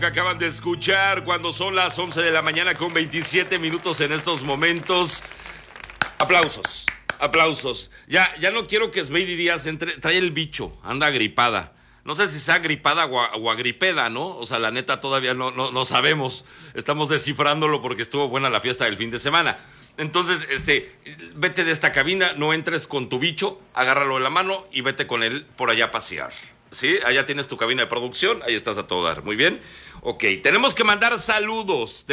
Que acaban de escuchar cuando son las 11 de la mañana con 27 minutos en estos momentos. Aplausos, aplausos. Ya no quiero que Sveidi Díaz entre, trae el bicho, anda agripada. No sé si sea agripada o agripeda, ¿no? O sea, la neta todavía no sabemos. Estamos descifrándolo porque estuvo buena la fiesta del fin de semana. Entonces, vete de esta cabina, no entres con tu bicho, agárralo de la mano y vete con él por allá a pasear. ¿Sí? Allá tienes tu cabina de producción, ahí estás a todo dar. Muy bien. Ok, tenemos que mandar saludos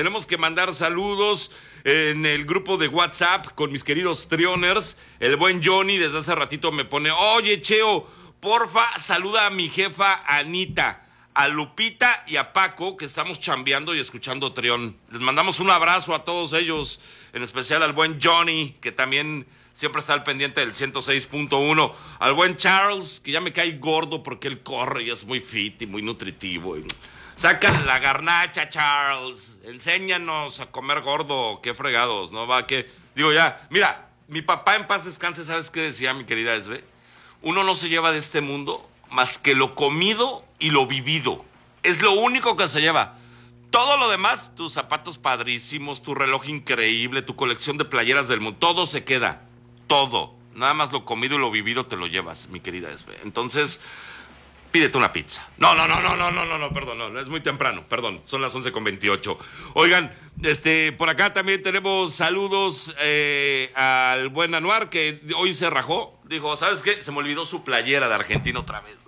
en el grupo de WhatsApp con mis queridos Trioners. El buen Johnny desde hace ratito me pone, oye, Cheo, porfa, saluda a mi jefa Anita, a Lupita y a Paco, que estamos chambeando y escuchando Trión. Les mandamos un abrazo a todos ellos, en especial al buen Johnny, que también siempre está al pendiente del 106.1. Al buen Charles, que ya me cae gordo porque él corre y es muy fit y muy nutritivo. Saca la garnacha, Charles. Enséñanos a comer gordo. Qué fregados, ¿no? Va, que digo ya. Mira, mi papá en paz descanse, ¿sabes qué decía, mi querida Esbe? Uno no se lleva de este mundo más que lo comido y lo vivido. Es lo único que se lleva. Todo lo demás, tus zapatos padrísimos, tu reloj increíble, tu colección de playeras del mundo, todo se queda. Todo. Nada más lo comido y lo vivido te lo llevas, mi querida Esbe. Entonces, pídete una pizza. No, perdón, no, es muy temprano, perdón, son las 11:28. Oigan, por acá también tenemos saludos al buen Anuar, que hoy se rajó. Dijo, ¿sabes qué? Se me olvidó su playera de Argentina otra vez.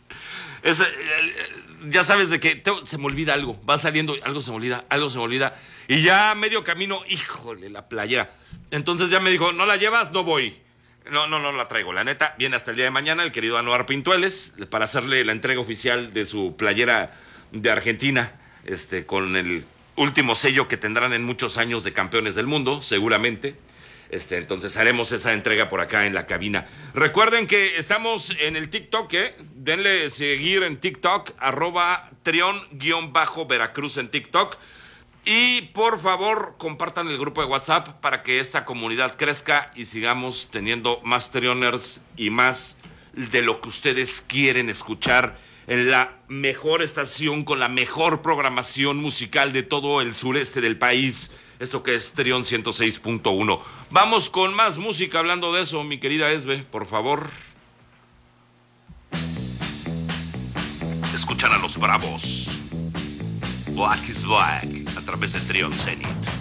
Ya sabes de que se me olvida algo, va saliendo, algo se me olvida. Y ya medio camino, híjole, la playera. Entonces ya me dijo, ¿no la llevas? No voy. No la traigo, la neta. Viene hasta el día de mañana el querido Anuar Pintueles para hacerle la entrega oficial de su playera de Argentina, con el último sello que tendrán en muchos años de campeones del mundo, seguramente. Entonces haremos esa entrega por acá en la cabina. Recuerden que estamos en el TikTok, denle seguir en TikTok, @Trion_Veracruz en TikTok. Y por favor, compartan el grupo de WhatsApp para que esta comunidad crezca y sigamos teniendo más Trioners y más de lo que ustedes quieren escuchar en la mejor estación con la mejor programación musical de todo el sureste del país. Esto que es Trión 106.1. Vamos con más música hablando de eso, mi querida Esbe, por favor. Escuchan a los Bravos. Black is Black a través de Trión Zenit.